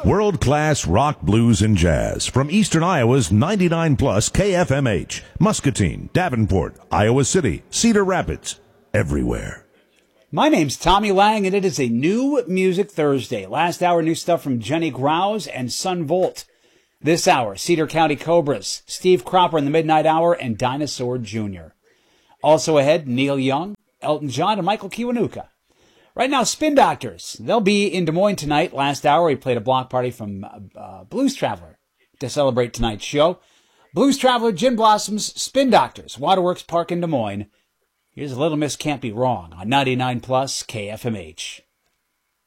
World-class rock, blues, and jazz from Eastern Iowa's 99 plus KFMH, Muscatine, Davenport, Iowa City, Cedar Rapids, everywhere. My name's Tommy Lang, and it is a New Music Thursday. Last hour, new stuff from Jenny Grouse and Sun Volt. This hour, Cedar County Cobras, Steve Cropper in the Midnight Hour, and Dinosaur Jr. Also ahead, Neil Young, Elton John, and Michael Kiwanuka. Right now, Spin Doctors. They'll be in Des Moines tonight. Last hour, we played a block party from Blues Traveler to celebrate tonight's show. Blues Traveler, Gin Blossoms, Spin Doctors, Waterworks Park in Des Moines. Here's a Little Miss Can't Be Wrong on 99 plus KFMH.